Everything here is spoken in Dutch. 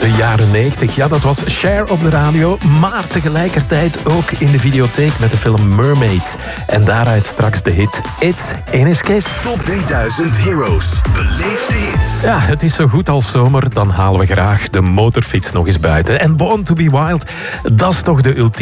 De jaren 90, ja, dat was Cher op de radio, maar tegelijkertijd ook in de videotheek met de film Mermaids. En daaruit straks de hit It's in His Kiss. Top 3000 Heroes. Beleef de hits. Ja, het is zo goed als zomer, dan halen we graag de motorfiets nog eens buiten. En Born to be Wild, dat is toch de ultieme